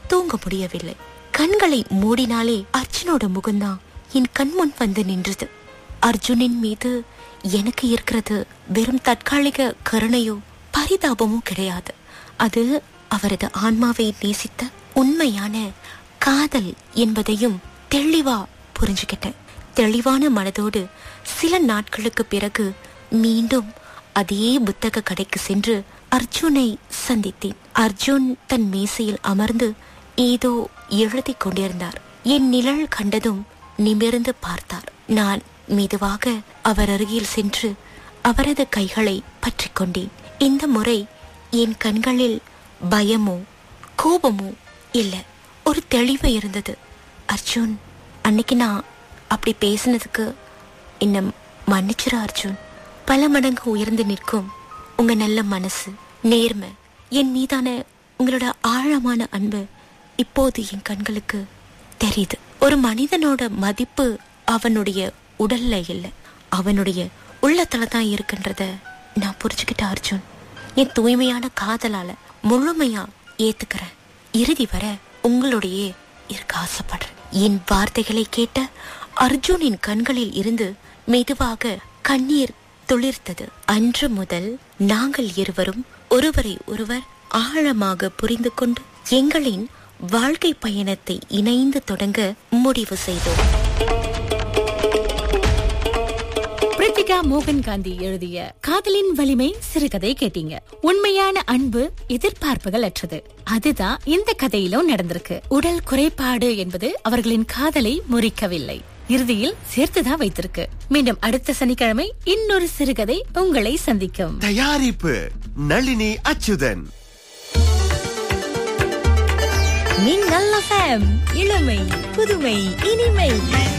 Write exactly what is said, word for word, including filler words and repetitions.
தூங்க முடியவில்லை. கண்களை மூடினாலே அர்ஜுனோட முகம்தான் என் கண்முன் வந்து நின்றது. அர்ஜுனின் மீது எனக்கு இருக்கிறது வெறும் தற்காலிக கருணையோ பரிதாபமோ கிடையாது. அது அவரது ஆன்மாவை நேசித்த உண்மையான காதல் என்பதையும் தெளிவா புரிஞ்சுக்கிட்டேன். தெளிவான மனதோடு சில நாட்களுக்கு பிறகு மீண்டும் அதே புத்தக கடைக்கு சென்று அர்ஜுனை சந்தித்தேன். அர்ஜுன் தன் மேசையில் அமர்ந்து ஏதோ எழுதி கொண்டிருந்தார். என் நிழல் கண்டதும் நிமிர்ந்து பார்த்தார். நான் மெதுவாக அவர் அருகில் சென்று அவரது கைகளை பற்றி கொண்டேன். இந்த முறை என் கண்களில் பயமோ கோபமோ இல்லை, ஒரு தெளிவு இருந்தது. அர்ஜுன், அன்னைக்கு நான் அப்படி பேசினதுக்கு என்ன மன்னிச்சிரு அர்ஜுன். பல மடங்கு உயர்ந்து நிற்கும் உங்க நல்ல மனசு, நேர்மை, என் மீதான உங்களோட ஆழமான அன்பு இப்போது என் கண்களுக்கு தெரியுது. ஒரு மனிதனோட மதிப்பு அவனுடைய உடல்ல இல்லை, அவனுடைய உள்ளத்துல தான் இருக்குன்றத நான் புரிஞ்சுக்கிட்ட அர்ஜுன். என் தூய்மையான காதலால முழுமையா ஏத்துக்கிறேன். இறுதி வர உங்களுடைய இருக்க ஆசைப்படுறேன். என் வார்த்தைகளை கேட்ட அர்ஜுனின் கண்களில் இருந்து மெதுவாக கண்ணீர் துளிர்த்தது. அன்று முதல் நாங்கள் இருவரும் ஒருவரை ஒருவர் ஆழமாக புரிந்து கொண்டு எங்களின் வாழ்க்கை பயணத்தை இணைந்து தொடங்க முடிவு செய்தோம். பிரித்திகா மோகன் காந்தி எழுதிய காதலின் வலிமை சிறுகதை கேட்டீங்க. உண்மையான அன்பு எதிர்பார்ப்புகள் அற்றது. அதுதான் இந்த கதையிலும் நடந்திருக்கு. உடல் குறைபாடு என்பது அவர்களின் காதலை முறிக்கவில்லை, இறுதியில் சேர்த்துதான் வைத்திருக்கு. மீண்டும் அடுத்த சனிக்கிழமை இன்னொரு சிறுகதை உங்களை சந்திக்கும். தயாரிப்பு நளினி அச்சுதன். நீங்கள் இளமை புதுமை இனிமை.